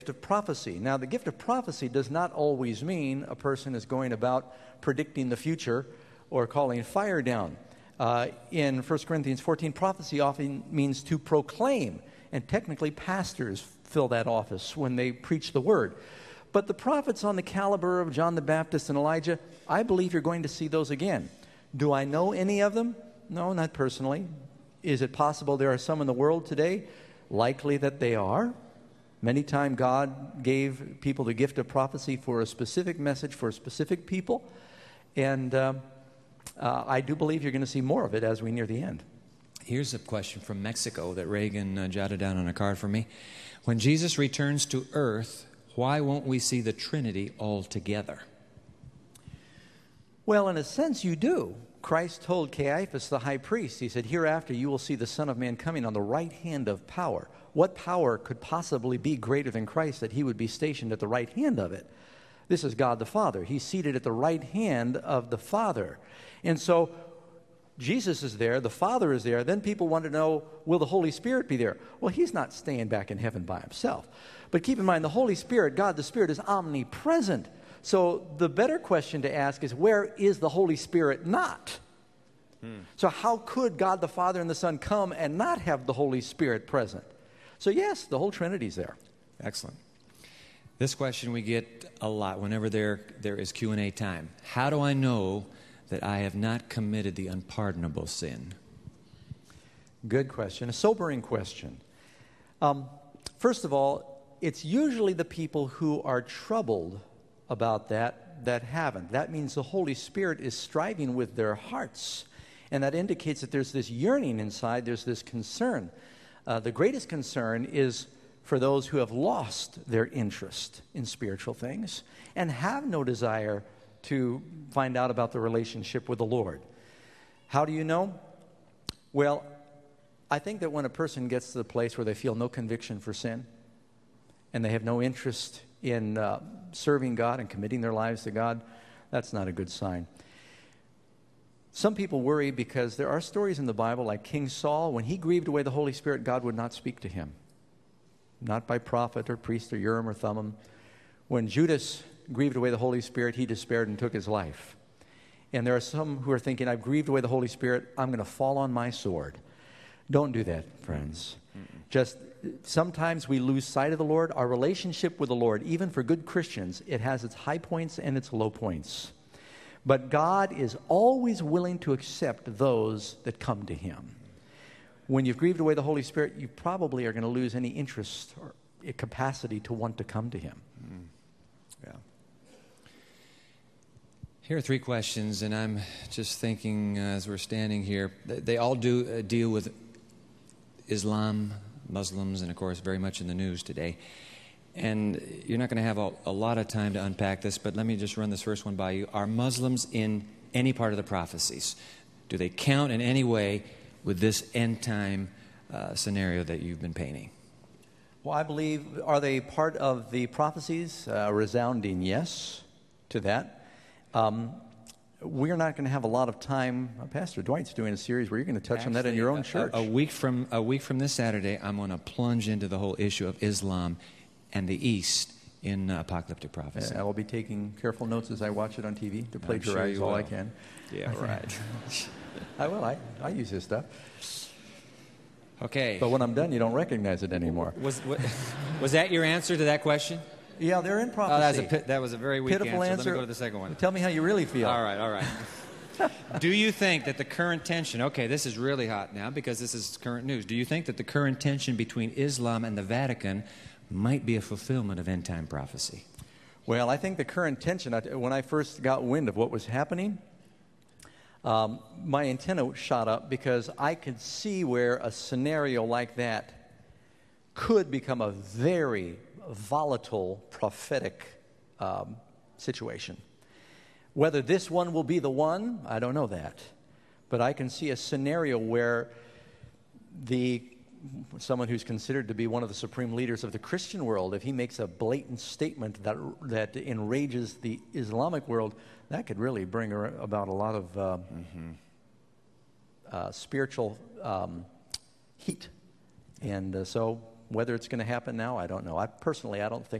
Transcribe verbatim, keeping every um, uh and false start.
of prophecy. Now, the gift of prophecy does not always mean a person is going about predicting the future or calling fire down. Uh, in First Corinthians fourteen, prophecy often means to proclaim, and technically pastors fill that office when they preach the word. But the prophets on the caliber of John the Baptist and Elijah, I believe you're going to see those again. Do I know any of them? No, not personally. Is it possible there are some in the world today? Likely that they are. Many times God gave people the gift of prophecy for a specific message for specific people. And uh, uh, I do believe you're going to see more of it as we near the end. Here's a question from Mexico that Reagan uh, jotted down on a card for me. When Jesus returns to earth, why won't we see the Trinity all together? Well, in a sense, you do. Christ told Caiaphas, the high priest, he said, hereafter you will see the Son of Man coming on the right hand of power. What power could possibly be greater than Christ that he would be stationed at the right hand of it? This is God the Father. He's seated at the right hand of the Father. And so Jesus is there, the Father is there. Then people want to know, will the Holy Spirit be there? Well, he's not staying back in heaven by himself. But keep in mind, the Holy Spirit, God the Spirit, is omnipresent. So the better question to ask is, where is the Holy Spirit not? Hmm. So how could God the Father and the Son come and not have the Holy Spirit present? So yes, the whole Trinity's there. Excellent. This question we get a lot whenever there, there is Q and A time. How do I know that I have not committed the unpardonable sin? Good question. A sobering question. Um, first of all, it's usually the people who are troubled about that that haven't. That means the Holy Spirit is striving with their hearts. And that indicates that there's this yearning inside, there's this concern. Uh, the greatest concern is for those who have lost their interest in spiritual things and have no desire to find out about the relationship with the Lord. How do you know? Well, I think that when a person gets to the place where they feel no conviction for sin and they have no interest in uh, serving God and committing their lives to God, that's not a good sign. Some people worry because there are stories in the Bible like King Saul. When he grieved away the Holy Spirit, God would not speak to him. Not by prophet or priest or Urim or Thummim. When Judas grieved away the Holy Spirit, he despaired and took his life. And there are some who are thinking, I've grieved away the Holy Spirit, I'm going to fall on my sword. Don't do that, friends. Mm-mm. Just sometimes we lose sight of the Lord. Our relationship with the Lord, even for good Christians, it has its high points and its low points. But God is always willing to accept those that come to Him. When you've grieved away the Holy Spirit, you probably are going to lose any interest or capacity to want to come to Him. Mm. Yeah. Here are three questions, and I'm just thinking uh, as we're standing here, they, they all do uh, deal with Islam, Muslims, and of course very much in the news today. And you're not going to have a, a lot of time to unpack this, but let me just run this first one by you. Are Muslims in any part of the prophecies? Do they count in any way with this end time uh, scenario that you've been painting? Well, I believe, are they part of the prophecies? A uh, resounding yes to that. Um, we're not going to have a lot of time. Uh, Pastor Dwight's doing a series where you're going to touch Actually, on that in your own church. A, a week from a week from this Saturday, I'm going to plunge into the whole issue of Islam and the East in uh, apocalyptic prophecy. Yeah, I will be taking careful notes as I watch it on T V to plagiarize sure all will. I can. Yeah, right. I will. I, I use his stuff. Okay. But when I'm done, you don't recognize it anymore. Was was, was that your answer to that question? Yeah, they're in prophecy. Oh, that was a, pit, that was a very weak Pitiful answer. answer. Let me go to the second one. Tell me how you really feel. All right, all right. Do you think that the current tension, okay, this is really hot now because this is current news. Do you think that the current tension between Islam and the Vatican might be a fulfillment of end-time prophecy? Well, I think the current tension, when I first got wind of what was happening, um, my antenna shot up because I could see where a scenario like that could become a very volatile prophetic um, situation. Whether this one will be the one, I don't know that. But I can see a scenario where the someone who's considered to be one of the supreme leaders of the Christian world, if he makes a blatant statement that that enrages the Islamic world, that could really bring about a lot of uh, mm-hmm. uh, spiritual um, heat. And uh, so Whether it's going to happen now, I don't know. I personally, I don't think